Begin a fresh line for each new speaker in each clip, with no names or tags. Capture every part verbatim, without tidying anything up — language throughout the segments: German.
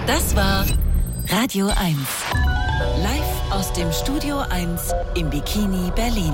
Das war Radio eins. Live aus dem Studio eins im Bikini Berlin.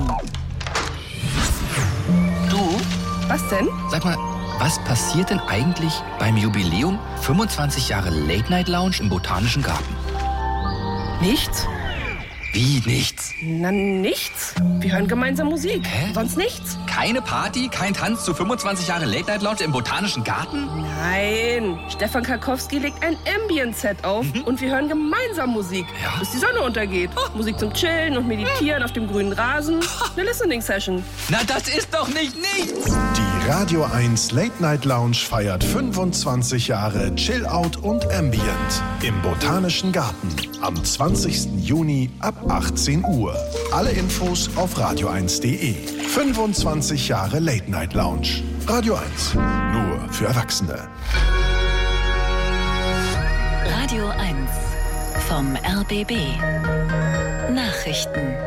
Du?
Was denn?
Sag mal, was passiert denn eigentlich beim Jubiläum fünfundzwanzig Jahre Late Night Lounge im Botanischen Garten?
Nichts.
Wie nichts?
Na, nichts. Wir hören gemeinsam Musik.
Hä?
Sonst nichts.
Keine Party, kein Tanz zu fünfundzwanzig Jahre Late Night Lounge im Botanischen Garten?
Nein. Stefan Karkowski legt ein Ambient-Set auf mhm. und wir hören gemeinsam Musik,
ja?
bis die Sonne untergeht. Oh. Musik zum Chillen und Meditieren auf dem grünen Rasen. Eine Listening-Session.
Na, das ist doch nicht nichts!
Die Radio eins Late Night Lounge feiert fünfundzwanzig Jahre Chill-Out und Ambient im Botanischen Garten am zwanzigsten Juni ab achtzehn Uhr. Alle Infos auf radio eins punkt de. fünfundzwanzig Jahre Late Night Lounge. Radio eins. Nur für Erwachsene.
Radio eins vom R B B. Nachrichten.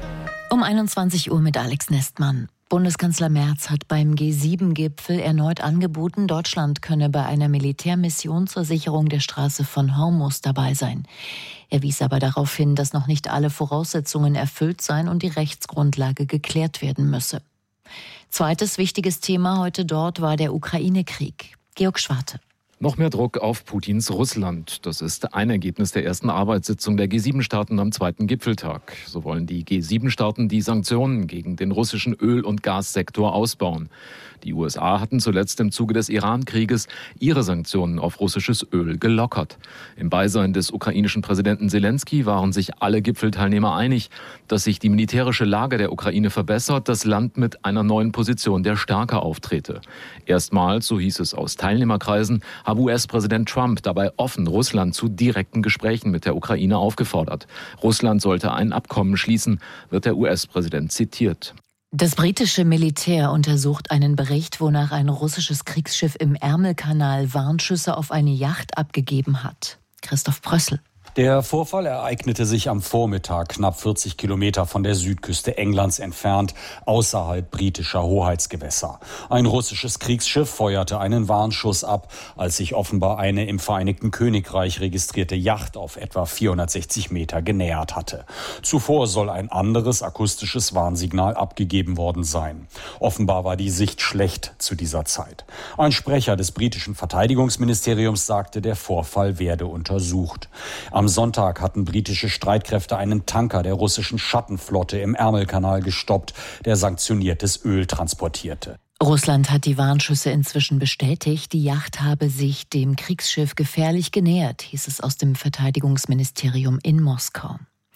Um einundzwanzig Uhr mit Alex Nestmann. Bundeskanzler Merz hat beim G sieben Gipfel erneut angeboten, Deutschland könne bei einer Militärmission zur Sicherung der Straße von Hormuz dabei sein. Er wies aber darauf hin, dass noch nicht alle Voraussetzungen erfüllt seien und die Rechtsgrundlage geklärt werden müsse. Zweites wichtiges Thema heute dort war der Ukraine-Krieg. Georg Schwarte.
Noch mehr Druck auf Putins Russland. Das ist ein Ergebnis der ersten Arbeitssitzung der G sieben Staaten am zweiten Gipfeltag. So wollen die G sieben Staaten die Sanktionen gegen den russischen Öl- und Gassektor ausbauen. Die U S A hatten zuletzt im Zuge des Iran-Krieges ihre Sanktionen auf russisches Öl gelockert. Im Beisein des ukrainischen Präsidenten Selenskyj waren sich alle Gipfelteilnehmer einig, dass sich die militärische Lage der Ukraine verbessert, das Land mit einer neuen Position der Stärke auftrete. Erstmals, so hieß es aus Teilnehmerkreisen, habe U S-Präsident Trump dabei offen Russland zu direkten Gesprächen mit der Ukraine aufgefordert. Russland sollte ein Abkommen schließen, wird der U S-Präsident zitiert.
Das britische Militär untersucht einen Bericht, wonach ein russisches Kriegsschiff im Ärmelkanal Warnschüsse auf eine Yacht abgegeben hat. Christoph Prössl.
Der Vorfall ereignete sich am Vormittag, knapp vierzig Kilometer von der Südküste Englands entfernt, außerhalb britischer Hoheitsgewässer. Ein russisches Kriegsschiff feuerte einen Warnschuss ab, als sich offenbar eine im Vereinigten Königreich registrierte Yacht auf etwa vierhundertsechzig Meter genähert hatte. Zuvor soll ein anderes akustisches Warnsignal abgegeben worden sein. Offenbar war die Sicht schlecht zu dieser Zeit. Ein Sprecher des britischen Verteidigungsministeriums sagte, der Vorfall werde untersucht. Am Sonntag hatten britische Streitkräfte einen Tanker der russischen Schattenflotte im Ärmelkanal gestoppt, der sanktioniertes Öl transportierte.
Russland hat die Warnschüsse inzwischen bestätigt. Die Yacht habe sich dem Kriegsschiff gefährlich genähert, hieß es aus dem Verteidigungsministerium in Moskau.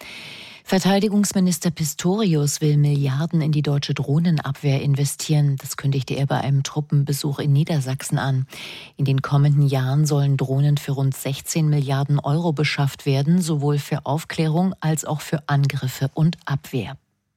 Verteidigungsminister Pistorius will Milliarden in die deutsche Drohnenabwehr investieren. Das kündigte er bei einem Truppenbesuch in Niedersachsen an. In den kommenden Jahren sollen Drohnen für rund sechzehn Milliarden Euro beschafft werden, sowohl für Aufklärung als auch für Angriffe und Abwehr.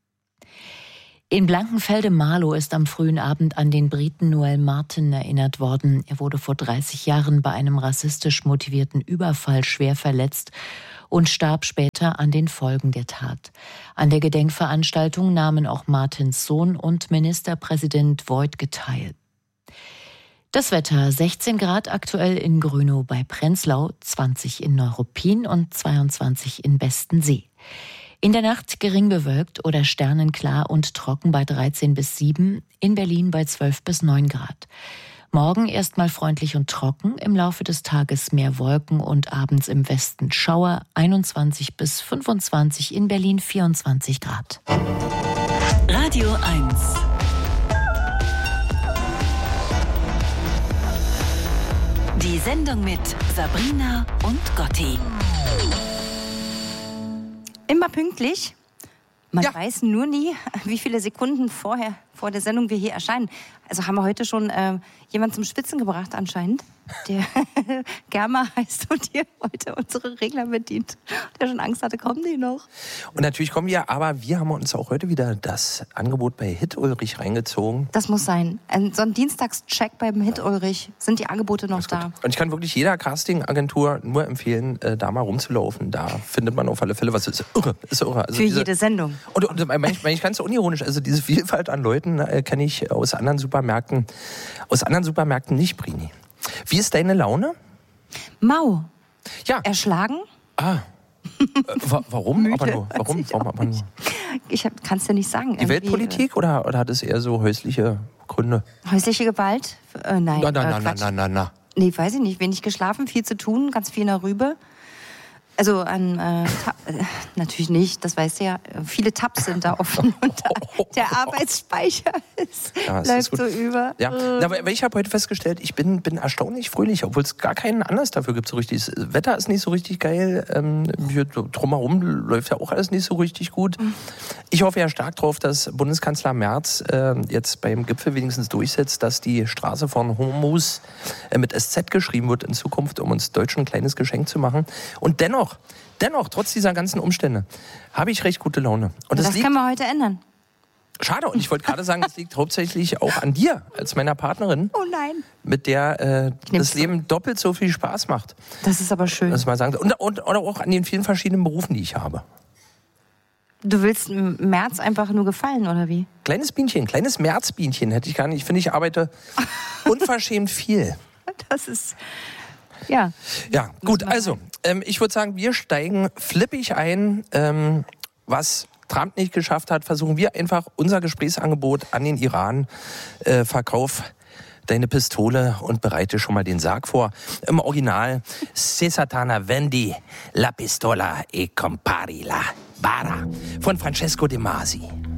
In Blankenfelde-Marlow ist am frühen Abend an den Briten Noel Martin erinnert worden. Er wurde vor dreißig Jahren bei einem rassistisch motivierten Überfall schwer verletzt und starb später an den Folgen der Tat. An der Gedenkveranstaltung nahmen auch Martins Sohn und Ministerpräsident Voigtke teil. Das Wetter: sechzehn Grad aktuell in Grünow bei Prenzlau, zwanzig in Neuruppin und zweiundzwanzig in Bestensee. In der Nacht gering bewölkt oder sternenklar und trocken bei dreizehn bis sieben, in Berlin bei zwölf bis neun Grad. Morgen erstmal freundlich und trocken, im Laufe des Tages mehr Wolken und abends im Westen Schauer, einundzwanzig bis fünfundzwanzig, in Berlin vierundzwanzig Grad.
Radio eins. Die Sendung mit Sabrina und Gotti.
Immer pünktlich. Man
ja.
weiß nur nie, wie viele Sekunden vorher, vor der Sendung wir hier erscheinen. Also haben wir heute schon äh, jemanden zum Schwitzen gebracht anscheinend, der Germa heißt und hier heute unsere Regler bedient. Der schon Angst hatte, kommen die noch?
Und natürlich kommen wir, aber wir haben uns auch heute wieder das Angebot bei Hit Ulrich reingezogen.
Das muss sein. Ein, so ein Dienstagscheck beim Hit Ulrich. Sind die Angebote noch da?
Und ich kann wirklich jeder Casting-Agentur nur empfehlen, äh, da mal rumzulaufen. Da findet man auf alle Fälle was. Ist irre. Ist irre. Also
Für
diese,
jede Sendung.
Und, und meine ich, mein ich ganz unironisch, also diese Vielfalt an Leuten äh, kenne ich aus anderen Supermärkten, aus anderen Supermärkten nicht, Brini. Wie ist deine Laune?
Mau.
Ja.
Erschlagen?
Ah. äh, wa- warum?
Müde,
aber nur. Warum?
weiß ich
Warum
auch
aber nur?
Ich kann es dir nicht sagen.
Die
Irgendwie,
Weltpolitik oder, oder hat es eher so häusliche Gründe?
äh, Häusliche Gewalt? Äh, nein.
Na, na,
äh,
na, na,
Quatsch.
na, na, na.
Nee, weiß ich nicht. Wenig geschlafen, viel zu tun, ganz viel in der Rübe. Also an, äh, Ta- äh, natürlich nicht, das weißt du ja. Viele Tabs sind da offen und da, der Arbeitsspeicher ist,
Ja, es
läuft
ist gut.
so über.
Ja, na, weil ich habe heute festgestellt, ich bin, bin erstaunlich fröhlich, obwohl es gar keinen Anlass dafür gibt so richtig. Das Wetter ist nicht so richtig geil, ähm, hier drumherum läuft ja auch alles nicht so richtig gut. Ich hoffe ja stark drauf, dass Bundeskanzler Merz äh, jetzt beim Gipfel wenigstens durchsetzt, dass die Straße von Hormuz äh, mit S Z geschrieben wird in Zukunft, um uns Deutschen ein kleines Geschenk zu machen. Und dennoch, dennoch, trotz dieser ganzen Umstände, habe ich recht gute Laune. Und
Das
das liegt,
können wir heute ändern.
schade, und ich wollte gerade sagen, es liegt hauptsächlich auch an dir, als meiner Partnerin,
Oh nein.
mit der äh,
nehm's
das Leben doppelt so viel Spaß macht.
Das ist aber schön.
Das mal sagen. Und, und, und auch an den vielen verschiedenen Berufen, die ich habe.
Du willst im März einfach nur gefallen, oder wie?
Kleines Bienchen, kleines Märzbienchen hätte ich gar nicht. Ich finde, ich arbeite unverschämt viel.
Das ist, ja.
Ja, gut, also, ähm, ich würde sagen, wir steigen flippig ein. Ähm, was Trump nicht geschafft hat, versuchen wir einfach unser Gesprächsangebot an den Iran. Äh, verkauf deine Pistole und bereite schon mal den Sarg vor. Im Original, Se satana vendi la pistola e compari la bara von Francesco De Masi.